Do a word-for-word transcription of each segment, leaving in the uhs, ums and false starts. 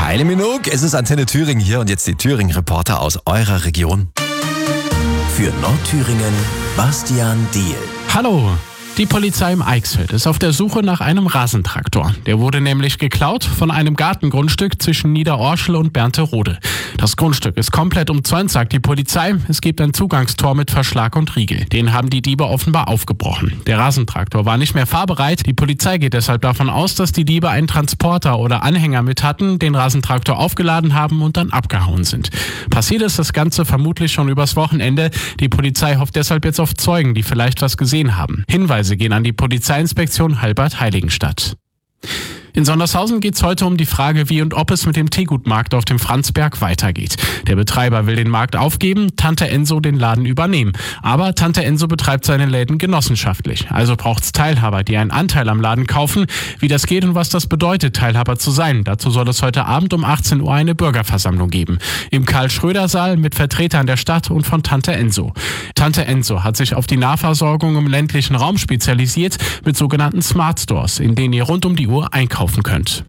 Kylie Minogue, es ist Antenne Thüringen hier und jetzt die Thüringen-Reporter aus eurer Region. Für Nordthüringen, Bastian Diehl. Hallo! Die Polizei im Eichsfeld ist auf der Suche nach einem Rasentraktor. Der wurde nämlich geklaut von einem Gartengrundstück zwischen Niederorschel und Bernterode. Das Grundstück ist komplett umzäunt, sagt die Polizei. Es gibt ein Zugangstor mit Verschlag und Riegel. Den haben die Diebe offenbar aufgebrochen. Der Rasentraktor war nicht mehr fahrbereit. Die Polizei geht deshalb davon aus, dass die Diebe einen Transporter oder Anhänger mit hatten, den Rasentraktor aufgeladen haben und dann abgehauen sind. Passiert ist das Ganze vermutlich schon übers Wochenende. Die Polizei hofft deshalb jetzt auf Zeugen, die vielleicht was gesehen haben. Hinweise gehen an die Polizeiinspektion Halbert-Heiligenstadt. In Sondershausen geht es heute um die Frage, wie und ob es mit dem Teegutmarkt auf dem Franzberg weitergeht. Der Betreiber will den Markt aufgeben, Tante Enso den Laden übernehmen. Aber Tante Enso betreibt seine Läden genossenschaftlich. Also braucht es Teilhaber, die einen Anteil am Laden kaufen. Wie das geht und was das bedeutet, Teilhaber zu sein. Dazu soll es heute Abend um achtzehn Uhr eine Bürgerversammlung geben. Im Karl-Schröder-Saal mit Vertretern der Stadt und von Tante Enso. Tante Enso hat sich auf die Nahversorgung im ländlichen Raum spezialisiert mit sogenannten Smart Stores, in denen ihr rund um die Uhr einkaufen könnt.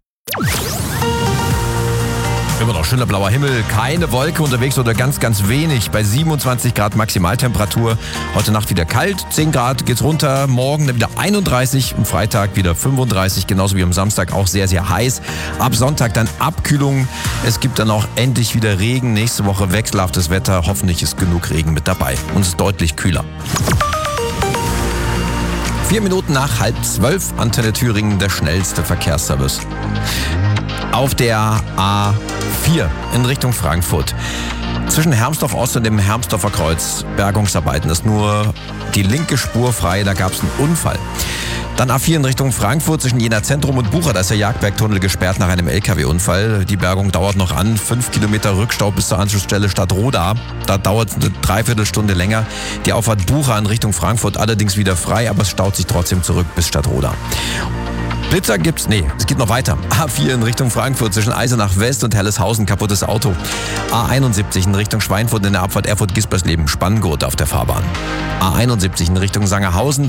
Immer noch schöner blauer Himmel, keine Wolke unterwegs oder ganz, ganz wenig. Bei siebenundzwanzig Grad Maximaltemperatur. Heute Nacht wieder kalt, zehn Grad geht's runter. Morgen dann wieder einunddreißig, am Freitag wieder fünfunddreißig, genauso wie am Samstag auch sehr, sehr heiß. Ab Sonntag dann Abkühlung. Es gibt dann auch endlich wieder Regen. Nächste Woche wechselhaftes Wetter. Hoffentlich ist genug Regen mit dabei. Und es ist deutlich kühler. Vier Minuten nach halb zwölf, Antenne Thüringen, der schnellste Verkehrsservice. Auf der A vier in Richtung Frankfurt. Zwischen Hermsdorf Ost und dem Hermsdorfer Kreuz Bergungsarbeiten. Das ist nur die linke Spur frei, da gab es einen Unfall. Dann A vier in Richtung Frankfurt zwischen Jena Zentrum und Bucha. Da ist der Jagdbergtunnel gesperrt nach einem L K W-Unfall. Die Bergung dauert noch an. Fünf Kilometer Rückstau bis zur Anschlussstelle Stadtroda. Da dauert es eine Dreiviertelstunde länger. Die Auffahrt Bucha in Richtung Frankfurt allerdings wieder frei, aber es staut sich trotzdem zurück bis Stadtroda. Blitzer gibt's, nee, es geht noch weiter. A vier in Richtung Frankfurt zwischen Eisenach West und Helleshausen, kaputtes Auto. A einundsiebzig in Richtung Schweinfurt in der Abfahrt Erfurt-Gispersleben, Spanngurt auf der Fahrbahn. A einundsiebzig in Richtung Sangerhausen.